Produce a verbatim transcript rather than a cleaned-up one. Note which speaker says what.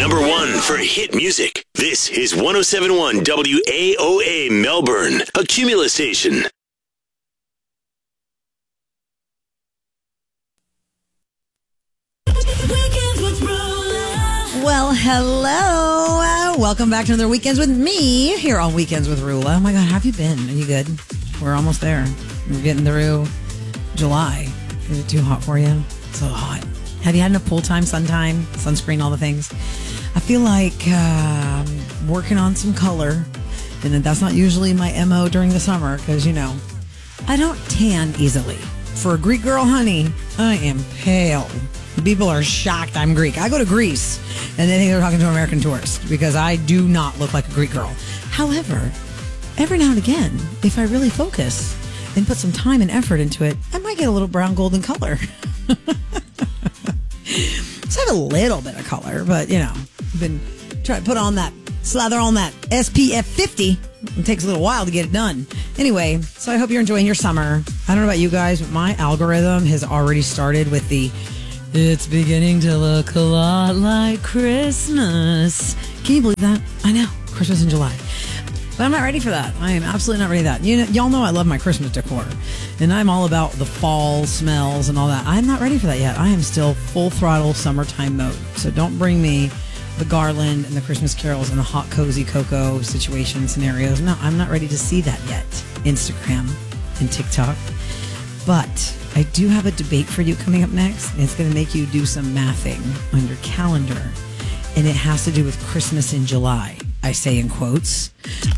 Speaker 1: number one for hit music. This is one oh seven point one W A O A Melbourne, a Cumulus station.
Speaker 2: Well, hello. Uh, welcome back to another Weekends with me here on Weekends with Rula. Oh my God, how have you been? Are you good? We're almost there. We're getting through July. Is it too hot for you? So hot. Have you had enough pool time, sun time, sunscreen, all the things? I feel like um, working on some color, and that's not usually my M O during the summer because, you know, I don't tan easily. For a Greek girl, honey, I am pale. People are shocked I'm Greek. I go to Greece, and they think they're talking to an American tourist because I do not look like a Greek girl. However, every now and again, if I really focus and put some time and effort into it, I might get a little brown golden color. So I have a little bit of color, but, you know, I've been trying to put on that, slather on that S P F fifty. It takes a little while to get it done. Anyway, so I hope you're enjoying your summer. I don't know about you guys, but my algorithm has already started with the, it's beginning to look a lot like Christmas. Can you believe that? I know, Christmas in July. But I'm not ready for that. I am absolutely not ready for that. You know, y'all know I love my Christmas decor. And I'm all about the fall smells and all that. I'm not ready for that yet. I am still full throttle summertime mode. So don't bring me the garland and the Christmas carols and the hot, cozy cocoa situation scenarios. No, I'm not ready to see that yet. Instagram and TikTok. But I do have a debate for you coming up next. And it's going to make you do some mathing on your calendar. And it has to do with Christmas in July. I say in quotes.